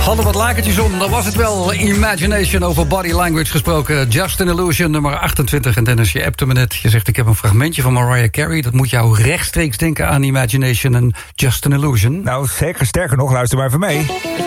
Hadden wat lakertjes om, dan was het wel. Imagination, over body language gesproken. Just an Illusion, nummer 28. En Dennis, je appte me net. Je zegt, ik heb een fragmentje van Mariah Carey. Dat moet jou rechtstreeks denken aan Imagination en Just an Illusion. Nou, zeker, sterker nog, luister maar even mee.